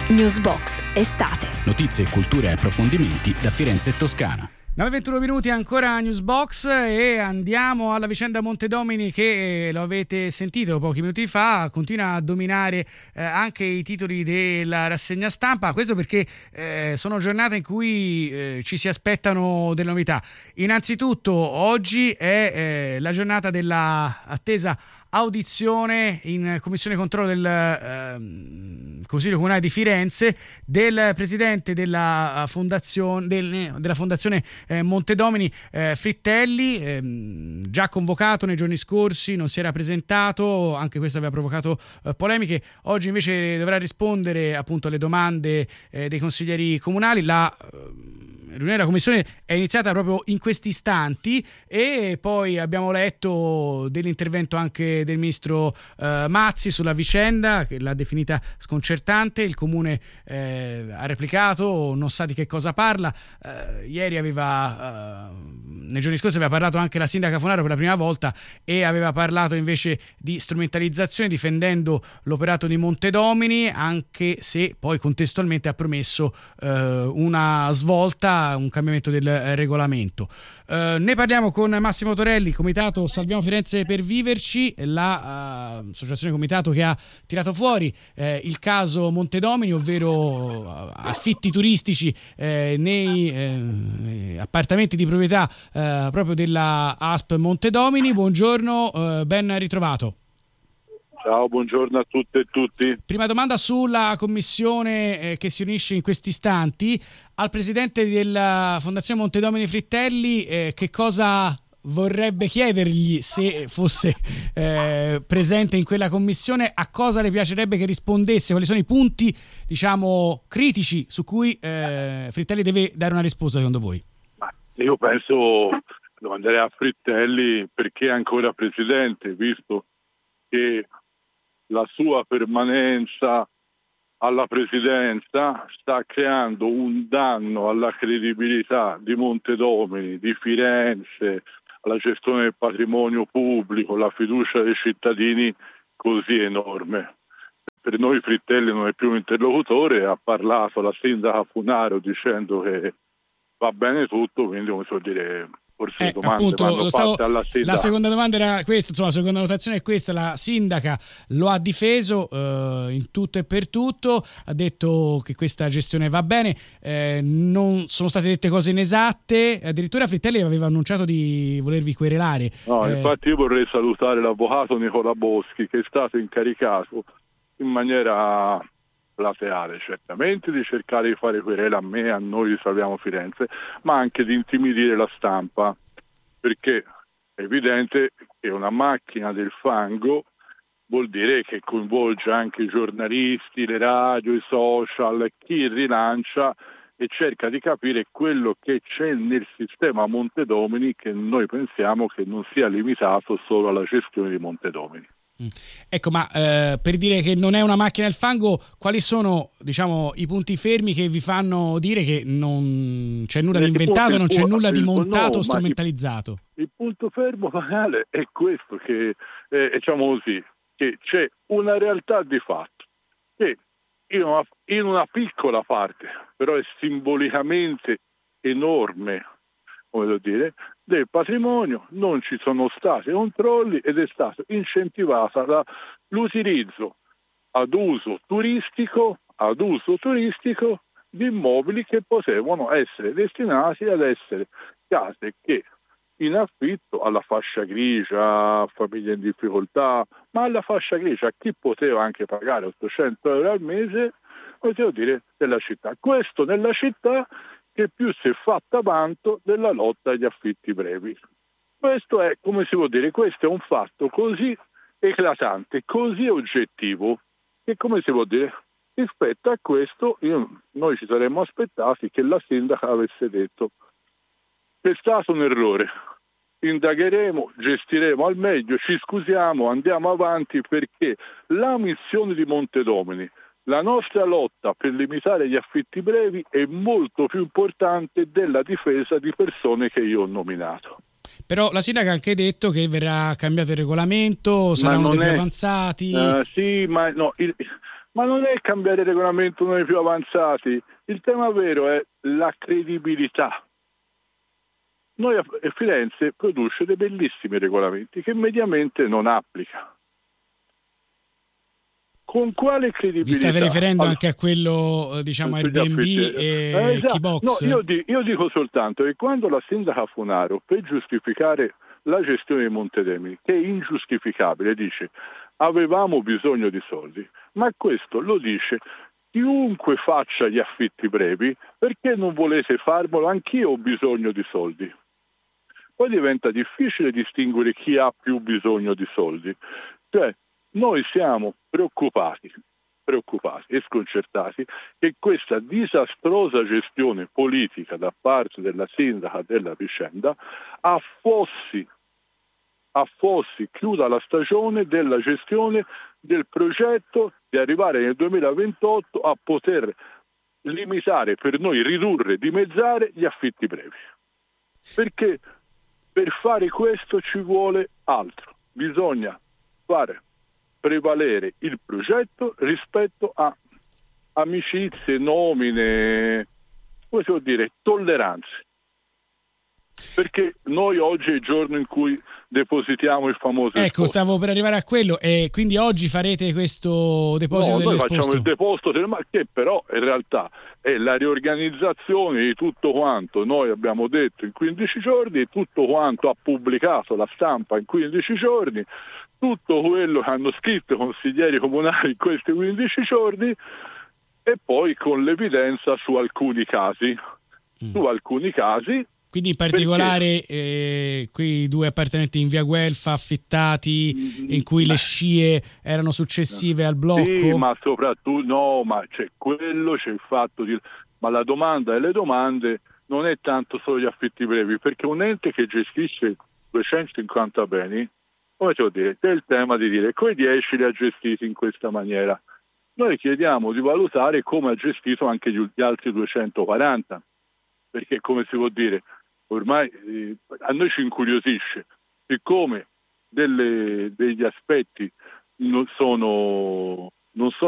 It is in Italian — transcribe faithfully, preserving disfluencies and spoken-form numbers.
Newsbox estate. Notizie, cultura e approfondimenti da Firenze e Toscana. nove e ventuno minuti, ancora Newsbox, e andiamo alla vicenda Montedomini che, lo avete sentito pochi minuti fa, continua a dominare eh, anche i titoli della rassegna stampa. Questo perché eh, sono giornate in cui eh, ci si aspettano delle novità. Innanzitutto oggi è eh, la giornata della attesa audizione in commissione controllo del eh, Consiglio Comunale di Firenze del presidente della fondazione, del, della fondazione eh, Montedomini, eh, Frittelli, eh, già convocato nei giorni scorsi, non si era presentato, anche questo aveva provocato eh, polemiche. Oggi invece dovrà rispondere appunto alle domande eh, dei consiglieri comunali. La La riunione della commissione è iniziata proprio in questi istanti e poi abbiamo letto dell'intervento anche del ministro eh, Mazzi sulla vicenda, che l'ha definita sconcertante. Il comune eh, ha replicato, non sa di che cosa parla. Eh, ieri aveva, eh, nei giorni scorsi aveva parlato anche la sindaca Fonaro per la prima volta e aveva parlato invece di strumentalizzazione, difendendo l'operato di Montedomini, anche se poi contestualmente ha promesso eh, una svolta, un cambiamento del regolamento. Uh, ne parliamo con Massimo Torelli, comitato Salviamo Firenze per Viverci, l'associazione uh, comitato che ha tirato fuori eh, il caso Montedomini, ovvero uh, affitti turistici eh, nei eh, appartamenti di proprietà eh, proprio della A S P Montedomini. Buongiorno, eh, ben ritrovato. Ciao, buongiorno a tutte e tutti. Prima domanda sulla commissione eh, che si riunisce in questi istanti. Al presidente della Fondazione Montedomini Frittelli, eh, che cosa vorrebbe chiedergli se fosse eh, presente in quella commissione? A cosa le piacerebbe che rispondesse? Quali sono i punti, diciamo, critici su cui eh, Frittelli deve dare una risposta, secondo voi? Ma io penso, domanderei a Frittelli perché è ancora presidente, visto che la sua permanenza alla presidenza sta creando un danno alla credibilità di Montedomini, di Firenze, alla gestione del patrimonio pubblico, la fiducia dei cittadini così enorme. Per noi Frittelli non è più un interlocutore, ha parlato la sindaca Funaro dicendo che va bene tutto, quindi come si può dire... Forse eh, appunto, stavo, la seconda domanda era questa, insomma, la seconda notazione è questa: la sindaca lo ha difeso eh, in tutto e per tutto, ha detto che questa gestione va bene, eh, non sono state dette cose inesatte, addirittura Frittelli aveva annunciato di volervi querelare. No, eh, infatti io vorrei salutare l'avvocato Nicola Boschi, che è stato incaricato in maniera plateale certamente di cercare di fare querela a me, a noi di Salviamo Firenze, ma anche di intimidire la stampa, perché è evidente che una macchina del fango vuol dire che coinvolge anche i giornalisti, le radio, i social, chi rilancia e cerca di capire quello che c'è nel sistema Montedomini, che noi pensiamo che non sia limitato solo alla gestione di Montedomini. Ecco, ma eh, per dire che non è una macchina del fango, quali sono, diciamo, i punti fermi che vi fanno dire che non c'è nulla di inventato, non c'è nulla di montato o strumentalizzato? Il, il punto fermo banale è questo, che eh, diciamo così, che c'è una realtà di fatto che in una, in una piccola parte, però è simbolicamente enorme, come devo dire, del patrimonio, non ci sono stati controlli ed è stato incentivata la, l'utilizzo ad uso turistico, ad uso turistico di immobili che potevano essere destinati ad essere case che in affitto alla fascia grigia, a famiglie in difficoltà, ma alla fascia grigia a chi poteva anche pagare ottocento euro al mese, potevo dire, della città. Questo nella città che più si è fatta vanto della lotta agli affitti brevi. Questo è, come si può dire, questo è un fatto così eclatante, così oggettivo, che come si può dire, rispetto a questo io, noi ci saremmo aspettati che la sindaca avesse detto: è stato un errore, indagheremo, gestiremo al meglio, ci scusiamo, andiamo avanti, perché la missione di Montedomini, la nostra lotta per limitare gli affitti brevi, è molto più importante della difesa di persone che io ho nominato. Però la sindaca ha anche detto che verrà cambiato il regolamento, saranno dei più avanzati. Uh, sì, ma no, il, Ma non è cambiare il regolamento noi più avanzati, il tema vero è la credibilità. Noi a Firenze produce dei bellissimi regolamenti che mediamente non applica. Con quale credibilità? Vi state riferendo allora, anche a quello, diciamo, Airbnb e eh, esatto. Keybox? No, io, di, io dico soltanto che quando la sindaca Funaro, per giustificare la gestione di Montedemini, che è ingiustificabile, dice avevamo bisogno di soldi, ma questo lo dice chiunque faccia gli affitti brevi, perché non volete farmelo? Anch'io ho bisogno di soldi. Poi diventa difficile distinguere chi ha più bisogno di soldi. Cioè, noi siamo preoccupati, preoccupati e sconcertati che questa disastrosa gestione politica da parte della sindaca della vicenda affossi, affossi, chiuda la stagione della gestione del progetto di arrivare nel duemilaventotto a poter limitare, per noi ridurre, dimezzare gli affitti brevi. Perché per fare questo ci vuole altro, bisogna fare prevalere il progetto rispetto a amicizie, nomine, come si può dire, tolleranze. Perché noi oggi è il giorno in cui depositiamo il famoso ecco esposto. Stavo per arrivare a quello, e quindi oggi farete questo deposito no, dell'esposto? Noi facciamo il deposito del ma che però in realtà è la riorganizzazione di tutto quanto noi abbiamo detto in quindici giorni, tutto quanto ha pubblicato la stampa in quindici giorni, tutto quello che hanno scritto i consiglieri comunali in questi quindici giorni, e poi con l'evidenza su alcuni casi, mm. su alcuni casi. Quindi in particolare eh, quei due appartamenti in via Guelfa affittati, in cui Beh. le scie erano successive al blocco? Sì, ma soprattutto no, ma c'è quello, c'è il fatto di... Ma la domanda e le domande non è tanto solo gli affitti brevi, perché un ente che gestisce duecentocinquanta beni, come devo dire, c'è il tema di dire quei dieci li ha gestiti in questa maniera. Noi chiediamo di valutare come ha gestito anche gli altri duecentoquaranta, perché come si può dire, ormai eh, a noi ci incuriosisce, siccome delle, degli aspetti non sono, non sono